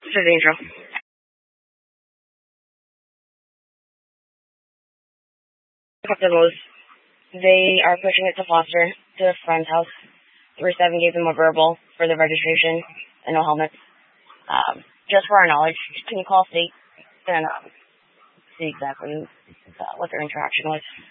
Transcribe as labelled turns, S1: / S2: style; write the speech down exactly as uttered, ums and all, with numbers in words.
S1: This is Angel. Cup demos. They are pushing it to Foster, to a friend's house. three seven gave them a verbal for the registration and no helmets. Um, just for our knowledge, can you call state and um, see exactly uh, what their interaction was?